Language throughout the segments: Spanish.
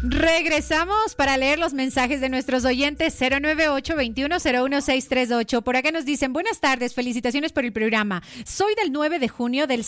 Regresamos para leer los mensajes de nuestros oyentes 098-2101-638. Por acá nos dicen, buenas tardes, felicitaciones por el programa. Soy del 9 de junio del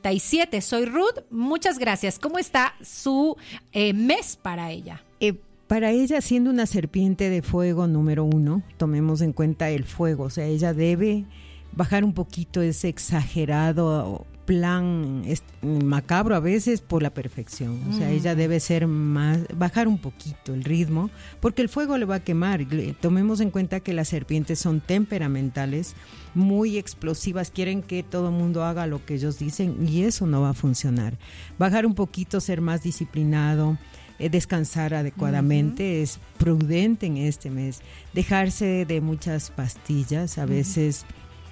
77. Soy Ruth, muchas gracias. ¿Cómo está su mes para ella? Para ella, siendo una serpiente de fuego número 1, tomemos en cuenta el fuego. O sea, ella debe bajar un poquito ese exagerado plan macabro a veces por la perfección. O sea, ella debe ser bajar un poquito el ritmo, porque el fuego le va a quemar. Tomemos en cuenta que las serpientes son temperamentales, muy explosivas, quieren que todo el mundo haga lo que ellos dicen y eso no va a funcionar. Bajar un poquito, ser más disciplinado, descansar adecuadamente, es prudente en este mes, dejarse de muchas pastillas, a veces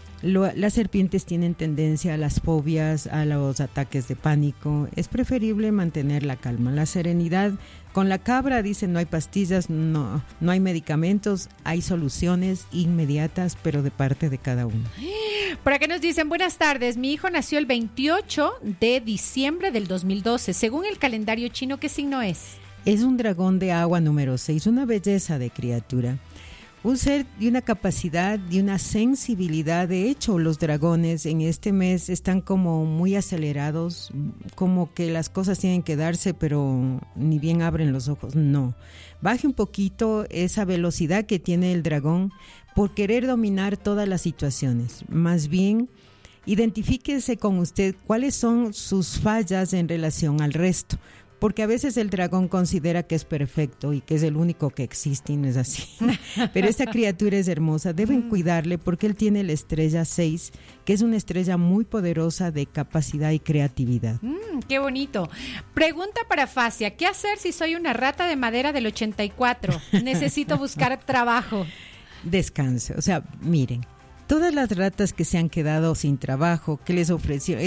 las serpientes tienen tendencia a las fobias, a los ataques de pánico, es preferible mantener la calma, la serenidad. Con la cabra dicen no hay pastillas, no hay medicamentos, hay soluciones inmediatas, pero de parte de cada uno. Por acá nos dicen, buenas tardes, mi hijo nació el 28 de diciembre del 2012. Según el calendario chino, ¿qué signo es? Es un dragón de agua número 6, una belleza de criatura. Un ser de una capacidad, de una sensibilidad. De hecho, los dragones en este mes están como muy acelerados, como que las cosas tienen que darse, pero ni bien abren los ojos. No, baje un poquito esa velocidad que tiene el dragón por querer dominar todas las situaciones. Más bien, identifíquese con usted cuáles son sus fallas en relación al resto. Porque a veces el dragón considera que es perfecto y que es el único que existe y no es así. Pero esta criatura es hermosa, deben cuidarle porque él tiene la estrella 6, que es una estrella muy poderosa de capacidad y creatividad. ¡Qué bonito! Pregunta para Facia, ¿qué hacer si soy una rata de madera del 84? Necesito buscar trabajo. Descanse, o sea, miren. Todas las ratas que se han quedado sin trabajo, que les ofreció,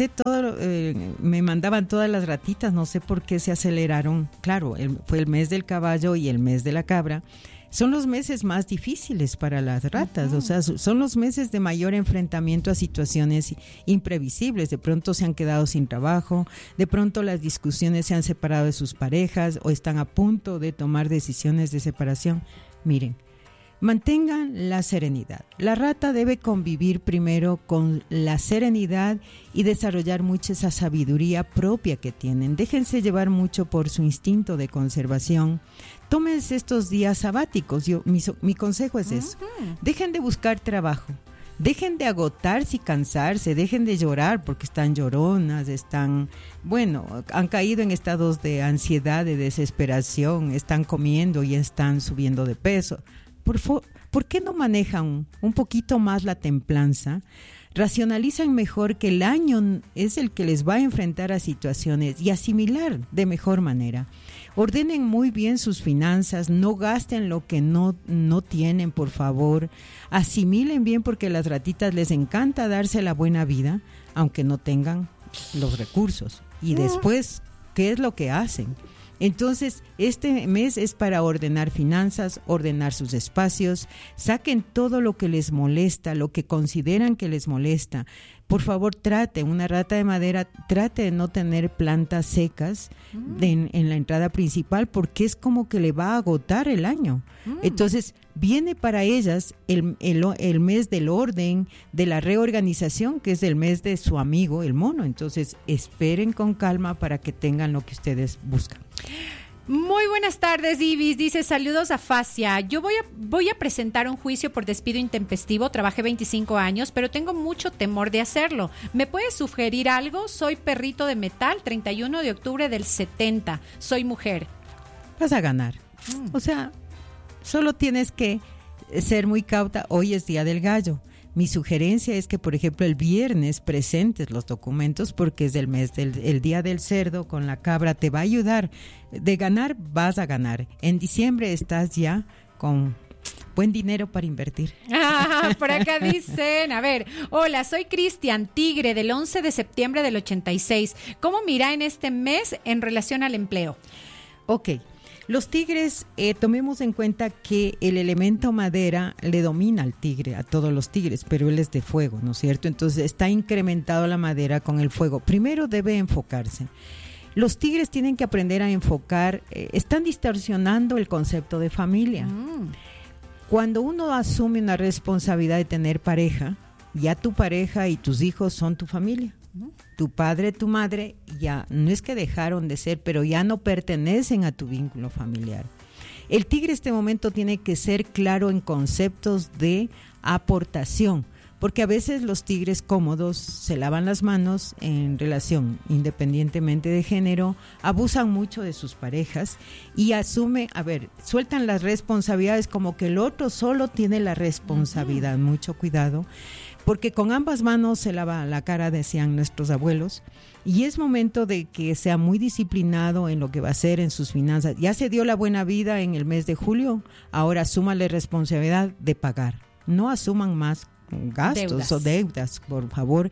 me mandaban todas las ratitas, no sé por qué se aceleraron. Claro, fue el mes del caballo y el mes de la cabra. Son los meses más difíciles para las ratas, o sea, son los meses de mayor enfrentamiento a situaciones imprevisibles. De pronto se han quedado sin trabajo, de pronto las discusiones se han separado de sus parejas o están a punto de tomar decisiones de separación. Miren. Mantengan la serenidad. La rata debe convivir primero con la serenidad y desarrollar mucha esa sabiduría propia que tienen. Déjense llevar mucho por su instinto de conservación. Tómense estos días sabáticos. Mi consejo es eso. Dejen de buscar trabajo. Dejen de agotarse y cansarse, dejen de llorar porque están lloronas, han caído en estados de ansiedad, de desesperación, están comiendo y están subiendo de peso. ¿Por qué no manejan un poquito más la templanza? Racionalizan mejor que el año es el que les va a enfrentar a situaciones y asimilar de mejor manera. Ordenen muy bien sus finanzas, no gasten lo que no tienen, por favor. Asimilen bien porque a las ratitas les encanta darse la buena vida, aunque no tengan los recursos. Y después, ¿qué es lo que hacen? Entonces, este mes es para ordenar finanzas, ordenar sus espacios, saquen todo lo que les molesta, lo que consideran que les molesta. Por favor, una rata de madera, trate de no tener plantas secas en la entrada principal porque es como que le va a agotar el año. Entonces, viene para ellas el mes del orden, de la reorganización, que es el mes de su amigo, el mono. Entonces, esperen con calma para que tengan lo que ustedes buscan. Muy buenas tardes, Ibis. Dice, saludos a Facia. Yo voy a presentar un juicio por despido intempestivo. Trabajé 25 años, pero tengo mucho temor de hacerlo. ¿Me puedes sugerir algo? Soy perrito de metal, 31 de octubre del 70. Soy mujer. Vas a ganar. O sea, solo tienes que ser muy cauta. Hoy es Día del Gallo. Mi sugerencia es que, por ejemplo, el viernes presentes los documentos porque es el mes el Día del Cerdo con la cabra. Te va a ayudar. De ganar, vas a ganar. En diciembre estás ya con buen dinero para invertir. Por acá dicen, a ver, hola, soy Cristian, tigre del 11 de septiembre del 86. ¿Cómo mira en este mes en relación al empleo? Ok. Los tigres, tomemos en cuenta que el elemento madera le domina al tigre, a todos los tigres, pero él es de fuego, ¿no es cierto? Entonces está incrementado la madera con el fuego. Primero debe enfocarse. Los tigres tienen que aprender a enfocar, están distorsionando el concepto de familia. Cuando uno asume una responsabilidad de tener pareja, ya tu pareja y tus hijos son tu familia. Tu padre, tu madre, ya no es que dejaron de ser, pero ya no pertenecen a tu vínculo familiar. El tigre en este momento tiene que ser claro en conceptos de aportación, porque a veces los tigres cómodos se lavan las manos en relación, independientemente de género, abusan mucho de sus parejas y sueltan las responsabilidades como que el otro solo tiene la responsabilidad. Mucho cuidado, porque con ambas manos se lava la cara, decían nuestros abuelos, y es momento de que sea muy disciplinado en lo que va a hacer en sus finanzas. Ya se dio la buena vida en el mes de julio, ahora asúmale responsabilidad de pagar. No asuman más gastos o deudas, por favor.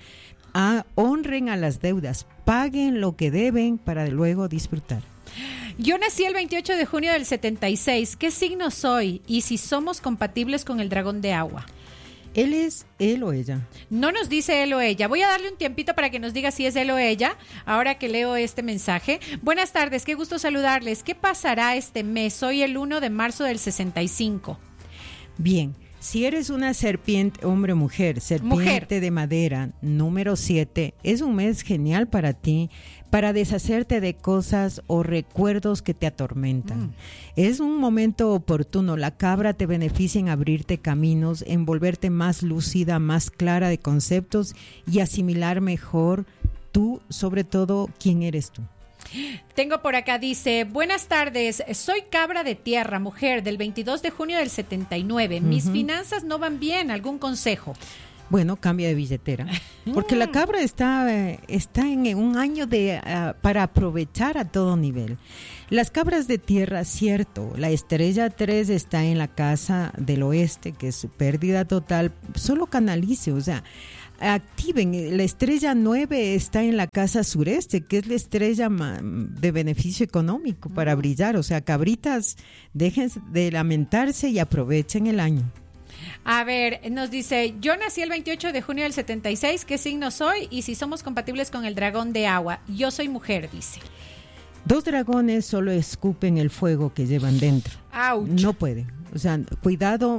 Honren a las deudas, paguen lo que deben para luego disfrutar. Yo nací el 28 de junio del 76. ¿Qué signo soy? Y si somos compatibles con el dragón de agua. ¿Él es él o ella? No nos dice él o ella. Voy a darle un tiempito para que nos diga si es él o ella, ahora que leo este mensaje. Buenas tardes, qué gusto saludarles. ¿Qué pasará este mes? Soy el 1 de marzo del 65. Bien, si eres una serpiente, hombre o mujer, serpiente de madera, número 7, es un mes genial para ti, para deshacerte de cosas o recuerdos que te atormentan. Es un momento oportuno. La cabra te beneficia en abrirte caminos, en volverte más lúcida, más clara de conceptos y asimilar mejor tú, sobre todo, quién eres tú. Tengo por acá, dice, buenas tardes, soy cabra de tierra, mujer, del 22 de junio del 79. Mis finanzas no van bien, ¿algún consejo? Bueno, cambia de billetera, porque la cabra está en un año para aprovechar a todo nivel. Las cabras de tierra, cierto, la estrella 3 está en la casa del oeste, que es su pérdida total, solo canalice, o sea, activen. La estrella 9 está en la casa sureste, que es la estrella de beneficio económico para brillar, o sea, cabritas, dejen de lamentarse y aprovechen el año. A ver, nos dice, yo nací el 28 de junio del 76, ¿qué signo soy? Y si somos compatibles con el dragón de agua. Yo soy mujer, dice. 2 dragones solo escupen el fuego que llevan dentro. ¡Auch! No pueden. O sea, cuidado.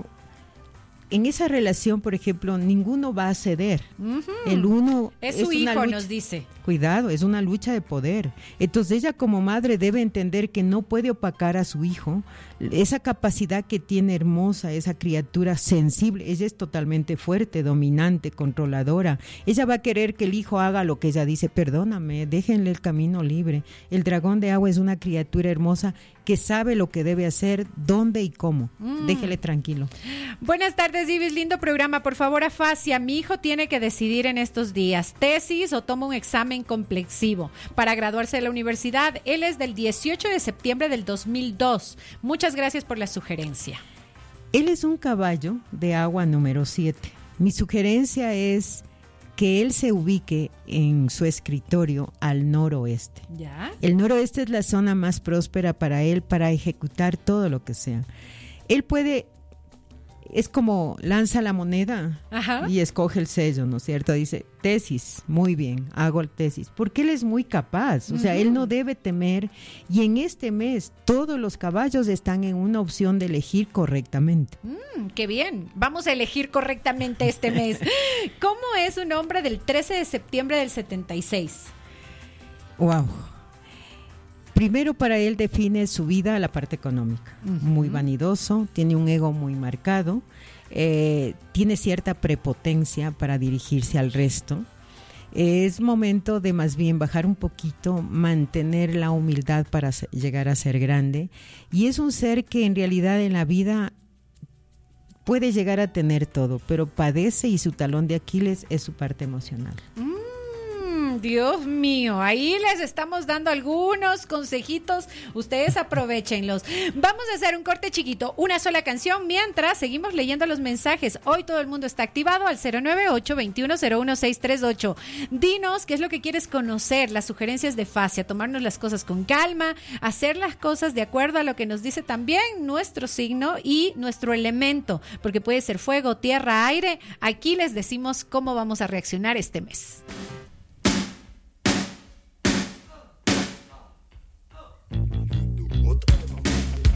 En esa relación, por ejemplo, ninguno va a ceder. El uno es su hijo, nos dice. Cuidado, es una lucha de poder. Entonces ella como madre debe entender que no puede opacar a su hijo. Esa capacidad que tiene hermosa, esa criatura sensible, ella es totalmente fuerte, dominante, controladora. Ella va a querer que el hijo haga lo que ella dice. Perdóname, déjenle el camino libre. El dragón de agua es una criatura hermosa que sabe lo que debe hacer, dónde y cómo. Déjele tranquilo. Buenas tardes, Ibis, lindo programa. Por favor, afasia, mi hijo tiene que decidir en estos días, tesis o toma un examen complexivo para graduarse de la universidad. Él es del 18 de septiembre del 2002. Muchas gracias por la sugerencia. Él es un caballo de agua número 7. Mi sugerencia es que él se ubique en su escritorio al noroeste. ¿Ya? El noroeste es la zona más próspera para él, para ejecutar todo lo que sea. Él puede, es como lanza la moneda. Ajá. Y escoge el sello, ¿no es cierto? Dice, tesis, muy bien, hago el tesis, porque él es muy capaz, o sea, él no debe temer, y en este mes todos los caballos están en una opción de elegir correctamente. ¡Qué bien! Vamos a elegir correctamente este mes. ¿Cómo es un hombre del 13 de septiembre del 76? ¡Wow! Primero, para él define su vida a la parte económica. Muy vanidoso, tiene un ego muy marcado, tiene cierta prepotencia para dirigirse al resto. Es momento de más bien bajar un poquito, mantener la humildad para llegar a ser grande. Y es un ser que en realidad en la vida puede llegar a tener todo, pero padece, y su talón de Aquiles es su parte emocional. Dios mío, ahí les estamos dando algunos consejitos, ustedes aprovechenlos. Vamos a hacer un corte chiquito, una sola canción, mientras seguimos leyendo los mensajes. Hoy todo el mundo está activado al 098-2101-638. Dinos qué es lo que quieres conocer, las sugerencias de fascia, tomarnos las cosas con calma, hacer las cosas de acuerdo a lo que nos dice también nuestro signo y nuestro elemento, porque puede ser fuego, tierra, aire. Aquí les decimos cómo vamos a reaccionar este mes.